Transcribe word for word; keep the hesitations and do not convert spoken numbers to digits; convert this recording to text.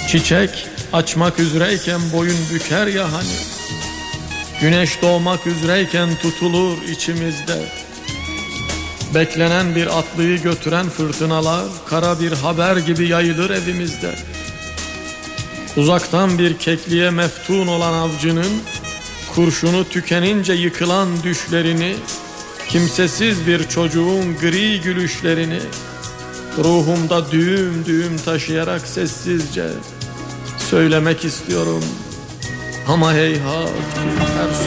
Çiçek açmak üzereyken boyun büker ya hani, güneş doğmak üzereyken tutulur içimizde. Beklenen bir atlıyı götüren fırtınalar kara bir haber gibi yayılır evimizde. Uzaktan bir kekliğe meftun olan avcının kurşunu tükenince yıkılan düşlerini, kimsesiz bir çocuğun gri gülüşlerini ruhumda düğüm düğüm taşıyarak sessizce söylemek istiyorum. Ama heyhat ki her